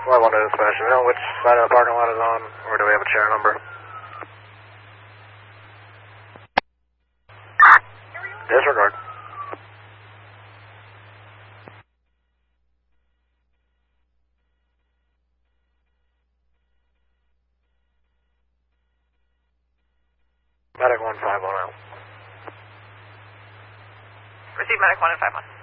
Level to dispatch. Do we know which side of the parking lot is on, or do we have a chair number? Disregard. Medic 151 out. Receive Medic 1 and 51.